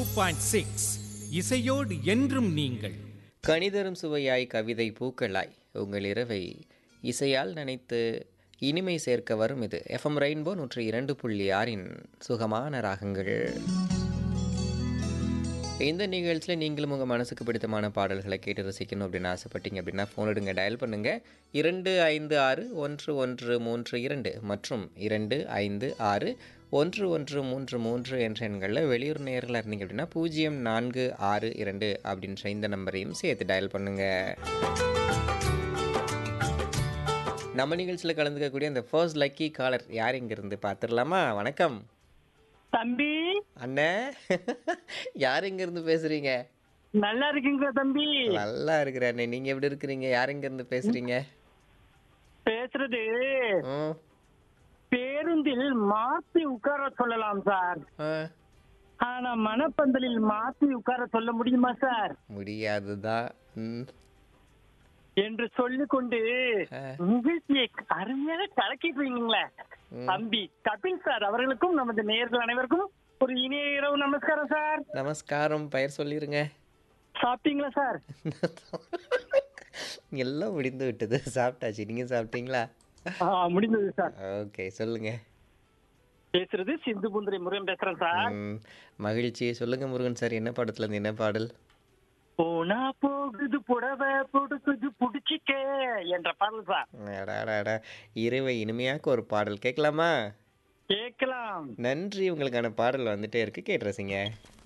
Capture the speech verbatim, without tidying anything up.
Point six இசையோடு என்றும் நீங்கள். கணிதரும் சுவையாய் கவிதை பூக்களாய் உங்கள் இரவை இசையால் நினைத்து இனிமை சேர்க்க வரும் இது எஃப்எம் ரெயின்போ நூற்றி இரண்டு புள்ளி ஆறின் சுகமான ராகங்கள். இந்த நிகழ்ச்சியில் நீங்களும் உங்கள் மனசுக்கு பிடித்தமான பாடல்களை கேட்டு ரசிக்கணும் அப்படின்னு ஆசைப்பட்டீங்க அப்படின்னா ஃபோன் எடுங்க, டயல் பண்ணுங்கள் இரண்டு ஐந்து ஆறு ஒன்று ஒன்று மூன்று இரண்டு மற்றும் இரண்டு ஐந்து ஆறு ஒன்று ஒன்று மூன்று மூன்று என்ற எண்களில் வெளியூர் நேர்களாக இருந்தீங்க அப்படின்னா பூஜ்ஜியம் நான்கு ஆறு இரண்டு அப்படின்ற இந்த நம்பரையும் சேர்த்து டயல் பண்ணுங்கள். நம்ம நிகழ்ச்சியில் கலந்துக்கக்கூடிய அந்த ஃபர்ஸ்ட் லக்கி காலர் யார் இங்கிருந்து பார்த்துடலாமா? வணக்கம் தம்பி. அண்ணே, யார் இங்கிருந்து பேசுறீங்க? நல்லா இருக்கீங்களா தம்பி? நல்லா இருக்கிறேன் அண்ணே, நீங்க எப்படி இருக்கிறீங்க? யார் இங்கிருந்து பேசுறீங்க? பேசுறது ம், பேருந்தில் மாத்தி உட்கார சொல்லலாம் சார், ஆ, ஆனா மனப்பந்தலில் மாத்தி உட்கார சொல்ல முடியுமா சார் முடியாதுதான். ம், என்று சொல்லிக்கொண்டு ஆ. நிகழ்ச்சியை அருமையாக கலக்கிட்டீங்களே ம். தம்பி கபில் சார் அவர்களுக்கும் நமது நேயர்கள் அனைவருக்கும் ஒரு இனிய இரவு நமஸ்காரம் சார். நமஸ்காரம். பெயர் சொல்லிருங்க. சாப்பிட்டீங்களா சார்? எல்லாம் முடிந்து விட்டது, சாப்பிட்டாச்சு. நீங்க சாப்பிட்டீங்களா? ஆ, முடிந்தது சார். ஓகே, சொல்லுங்க. பேசுறது சிந்து புந்திரி முருகன் பேசுறேன் சார். ம், மகிழ்ச்சி. சொல்லுங்க முருகன் சார், என்ன படத்துல இருந்து என்ன பாடல்? போனா போகுது புடவை புடுக்குது புடிச்சிக்க என்ற பாடல் சார். அடாடாடா, இரவை இனிமையாக்க ஒரு பாடல் கேட்கலாமா? கேட்கலாம். நன்றி. உங்களுக்கான பாடல் வந்துட்டே இருக்கு, கேட்டு ரசிங்க.